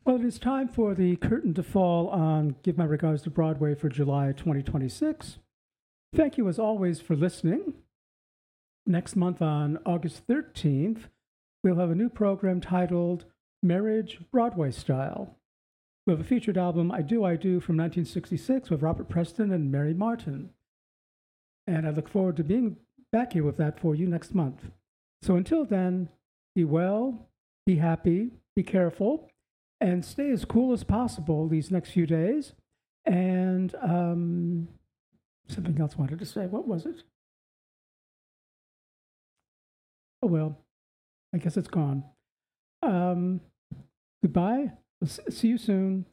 Well, it is time for the curtain to fall on Give My Regards to Broadway for July 2026. Thank you, as always, for listening. Next month, on August 13th, we'll have a new program titled Marriage Broadway Style. We have a featured album, I Do from 1966 with Robert Preston and Mary Martin. And I look forward to being back here with that for you next month. So until then, be well, be happy, be careful, and stay as cool as possible these next few days. And something else I wanted to say. What was it? Oh, well, I guess it's gone. Goodbye. See you soon.